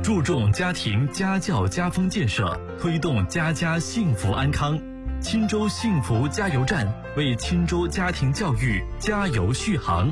注重家庭家教家风建设，推动家家幸福安康。钦州幸福加油站为钦州家庭教育加油续航。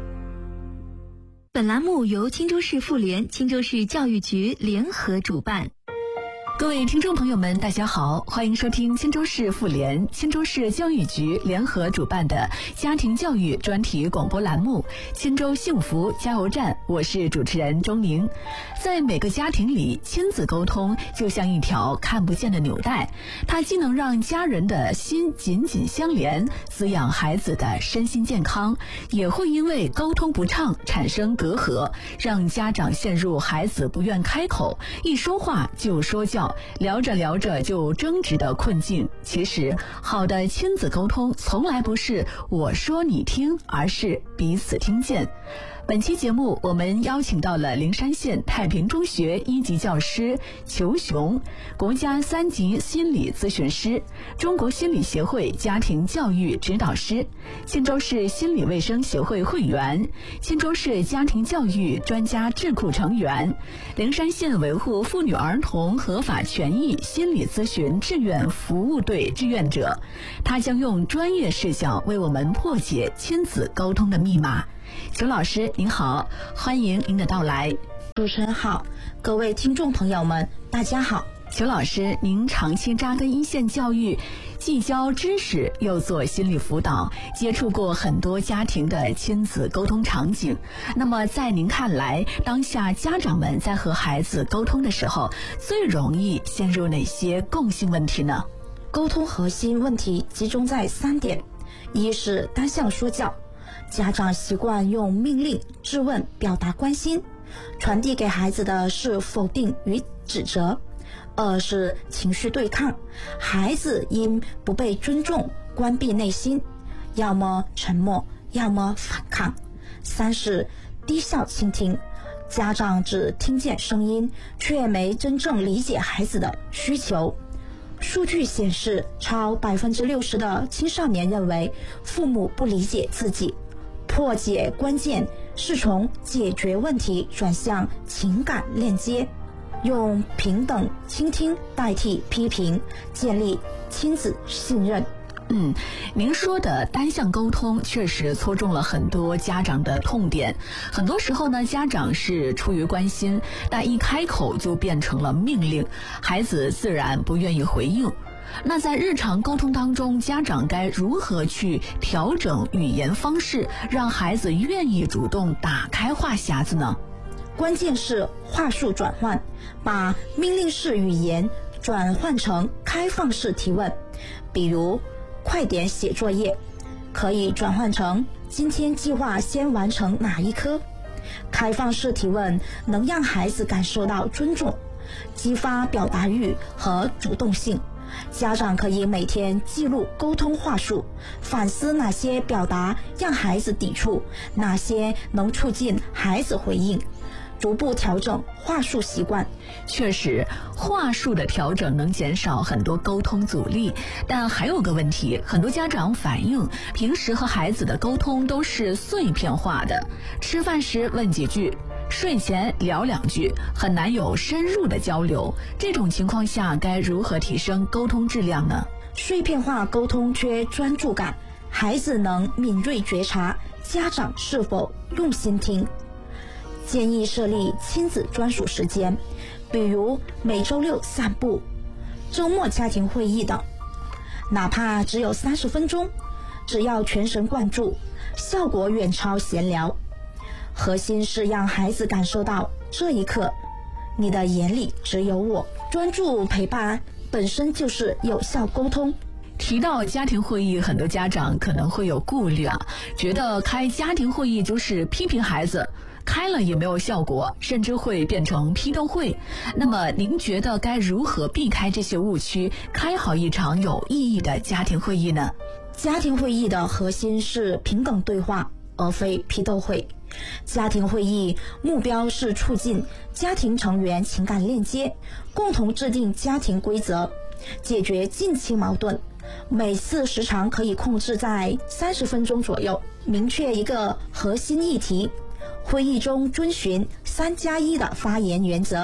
本栏目由钦州市妇联、钦州市教育局联合主办。 各位听众朋友们，大家好，欢迎收听钦州市妇联、钦州市教育局联合主办的家庭教育专题广播栏目《钦州幸福加油站》，我是主持人钟宁。在每个家庭里，亲子沟通就像一条看不见的纽带，它既能让家人的心紧紧相连，滋养孩子的身心健康，也会因为沟通不畅产生隔阂，让家长陷入孩子不愿开口，一说话就说教，聊着聊着就争执的困境。其实好的亲子沟通从来不是我说你听，而是彼此听见。本期节目我们邀请到了灵山县太平中学1级教师裘雄，国家3级心理咨询师，中国心理协会家庭教育指导师，钦州市心理卫生协会会员，钦州市家庭教育专家智库成员，灵山县维护妇女儿童合法权益心理咨询志愿服务队志愿者。他将用专业视角为我们破解亲子沟通的密码。裘老师您好，欢迎您的到来。 主持人好，各位听众朋友们大家好。 裘老师，您长期扎根一线教育，既教知识又做心理辅导，接触过很多家庭的亲子沟通场景。那么在您看来，当下家长们在和孩子沟通的时候，最容易陷入哪些共性问题呢？ 沟通核心问题集中在3点：一是单向说教，家长习惯用命令、质问表达关心，传递给孩子的是否定与指责；二是情绪对抗，孩子因不被尊重关闭内心，要么沉默，要么反抗；三是低效倾听，家长只听见声音，却没真正理解孩子的需求。数据显示，超60%的青少年认为父母不理解自己。破解关键是从解决问题转向情感链接，用平等倾听代替批评，建立亲子信任。 您说的单向沟通确实戳中了很多家长的痛点。很多时候呢，家长是出于关心，但一开口就变成了命令，孩子自然不愿意回应。那在日常沟通当中，家长该如何去调整语言方式，让孩子愿意主动打开话匣子呢？ 关键是话术转换，把命令式语言转换成开放式提问。比如快点写作业，可以转换成今天计划先完成哪一科。开放式提问能让孩子感受到尊重，激发表达欲和主动性。家长可以每天记录沟通话术，反思哪些表达让孩子抵触，哪些能促进孩子回应，逐步调整话术习惯。 确实，话术的调整能减少很多沟通阻力，但还有个问题，很多家长反映平时和孩子的沟通都是碎片化的，吃饭时问几句，睡前聊2句，很难有深入的交流。这种情况下该如何提升沟通质量呢？ 碎片化沟通缺专注感，孩子能敏锐觉察家长是否用心听。建议设立亲子专属时间，比如每周6散步、周末家庭会议等，哪怕只有30分钟，只要全神贯注，效果远超闲聊。核心是让孩子感受到这一刻你的眼里只有我。专注陪伴本身就是有效沟通。 提到家庭会议，很多家长可能会有顾虑觉得开家庭会议就是批评孩子，开了也没有效果，甚至会变成批斗会。那么您觉得该如何避开这些误区，开好一场有意义的家庭会议呢？ 家庭会议的核心是平等对话，而非批斗会。家庭会议目标是促进家庭成员情感链接，共同制定家庭规则，解决近期矛盾。每次时长可以控制在30分钟左右，明确一个核心议题。会议中遵循3+1的发言原则，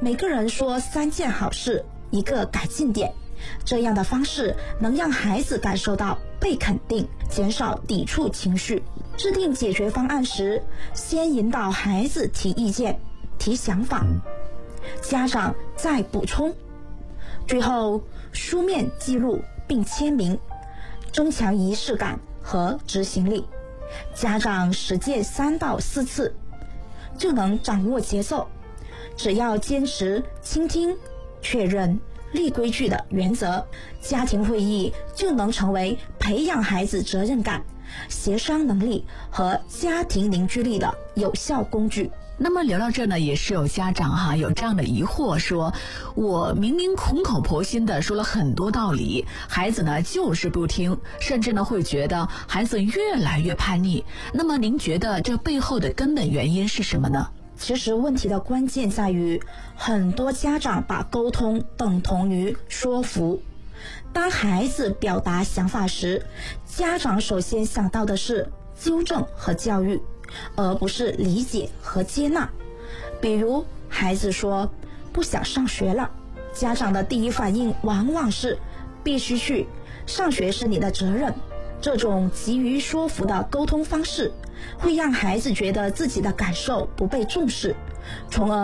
每个人说3件好事，1个改进点，这样的方式能让孩子感受到被肯定，减少抵触情绪。制定解决方案时，先引导孩子提意见、提想法，家长再补充，最后书面记录并签名，增强仪式感和执行力。家长实践3到4次，就能掌握节奏。只要坚持倾听、确认、立规矩的原则，家庭会议就能成为培养孩子责任感、协商能力和家庭凝聚力的有效工具。 那么聊到这呢，也是有家长有这样的疑惑，说我明明苦口婆心的说了很多道理，孩子呢就是不听，甚至呢会觉得孩子越来越叛逆。那么您觉得这背后的根本原因是什么呢？ 其实问题的关键在于，很多家长把沟通等同于说服。当孩子表达想法时，家长首先想到的是纠正和教育，而不是理解和接纳。比如孩子说不想上学了，家长的第一反应往往是必须去，上学是你的责任。这种急于说服的沟通方式会让孩子觉得自己的感受不被重视，从而